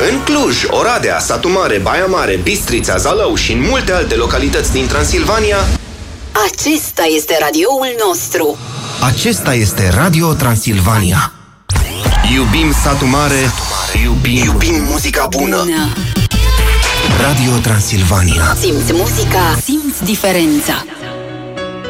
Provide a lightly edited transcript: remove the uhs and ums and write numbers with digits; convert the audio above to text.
În Cluj, Oradea, Satu Mare, Baia Mare, Bistrița, Zalău și în multe alte localități din Transilvania, acesta este radioul nostru. acesta este Radio Transilvania. Iubim Satu Mare, iubim muzica bună. Radio Transilvania. Simți muzica, simți diferența.